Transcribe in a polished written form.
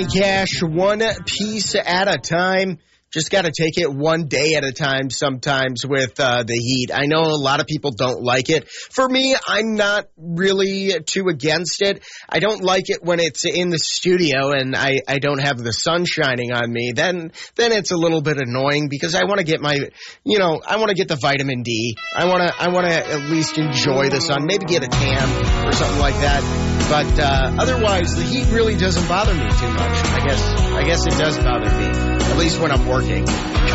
Cash one piece at a time. Just got to take it one day at a time sometimes with the heat. I know a lot of people don't like it. For me, I'm not really too against it. I don't like it when it's in the studio and I don't have the sun shining on me. Then it's a little bit annoying because I want to get I want to get the vitamin D. I want to at least enjoy the sun, maybe get a tan or something like that. But otherwise, the heat really doesn't bother me too much. I guess it does bother me, at least when I'm working.